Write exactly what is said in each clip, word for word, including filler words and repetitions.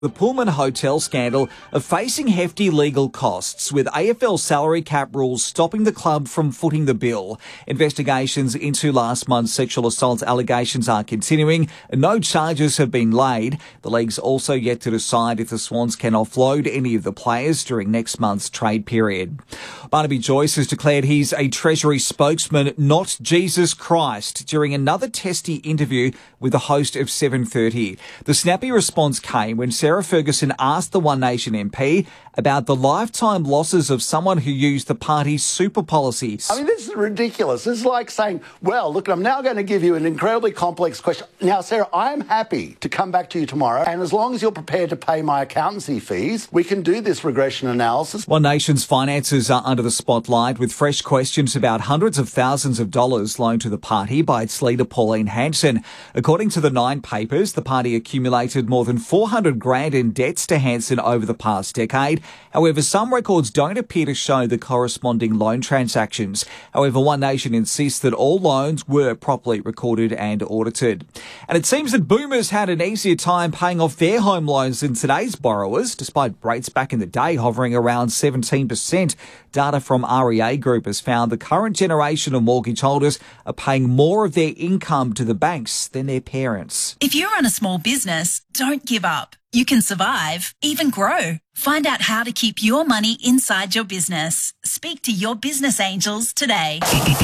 The Pullman Hotel scandal are facing hefty legal costs, with A F L salary cap rules stopping the club from footing the bill. Investigations into last month's sexual assault allegations are continuing, and no charges have been laid. The league's also yet to decide if the Swans can offload any of the players during next month's trade period. Barnaby Joyce has declared he's a Treasury spokesman, not Jesus Christ, during another testy interview with the host of seven thirty. The snappy response came when Sarah Sarah Ferguson asked the One Nation M P about the lifetime losses of someone who used the party's super policies. I mean, this is ridiculous. This is like saying, well, look, I'm now going to give you an incredibly complex question. Now, Sarah, I'm happy to come back to you tomorrow, and as long as you're prepared to pay my accountancy fees, we can do this regression analysis. One Nation's finances are under the spotlight, with fresh questions about hundreds of thousands of dollars loaned to the party by its leader, Pauline Hanson. According to the Nine papers, the party accumulated more than four hundred grand in debts to Hanson over the past decade. However, some records don't appear to show the corresponding loan transactions. However, One Nation insists that all loans were properly recorded and audited. And it seems that boomers had an easier time paying off their home loans than today's borrowers, despite rates back in the day hovering around seventeen percent. Data from R E A Group has found the current generation of mortgage holders are paying more of their income to the banks than their parents. If you run a small business, don't give up. You can survive, even grow. Find out how to keep your money inside your business. Speak to your business angels today.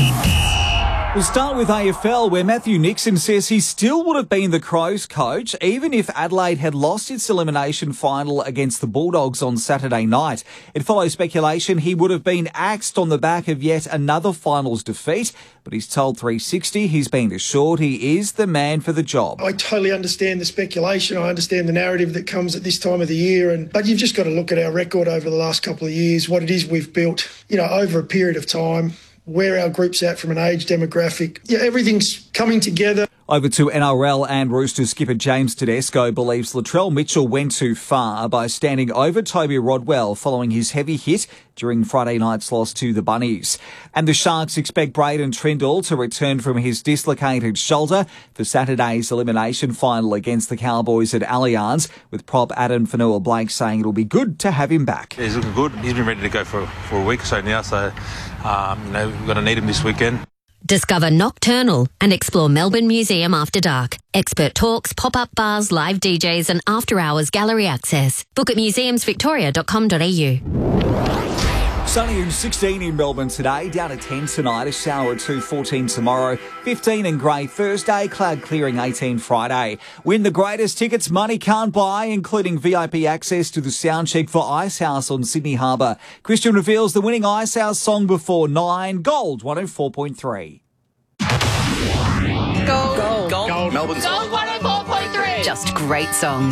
We'll start with A F L, where Matthew Nixon says he still would have been the Crows coach even if Adelaide had lost its elimination final against the Bulldogs on Saturday night. It follows speculation he would have been axed on the back of yet another finals defeat, but he's told three sixty he's been assured he is the man for the job. I totally understand the speculation. I understand the narrative that comes at this time of the year, and but you've just got to look at our record over the last couple of years, what it is we've built, you know, over a period of time, where our group's at from an age demographic. Yeah, everything's coming together. Over to N R L, and Roosters skipper James Tedesco believes Latrell Mitchell went too far by standing over Toby Rodwell following his heavy hit during Friday night's loss to the Bunnies. And the Sharks expect Braden Trindle to return from his dislocated shoulder for Saturday's elimination final against the Cowboys at Allianz, with prop Adam Fanua-Blake saying it'll be good to have him back. He's looking good. He's been ready to go for, for a week or so now, so um, you know, we're going to need him this weekend. Discover Nocturnal and explore Melbourne Museum after dark. Expert talks, pop-up bars, live D Js and after-hours gallery access. Book at museums victoria dot com dot a u. Sunny and sixteen in Melbourne today, down to ten tonight, a shower at two fourteen tomorrow, fifteen and grey Thursday, cloud clearing eighteen Friday. Win the greatest tickets money can't buy, including V I P access to the soundcheck for Icehouse on Sydney Harbour. Christian reveals the winning Icehouse song before nine. Gold one oh four point three. Gold. Gold. Gold. Gold. Melbourne's Gold one oh four point three. Just great songs.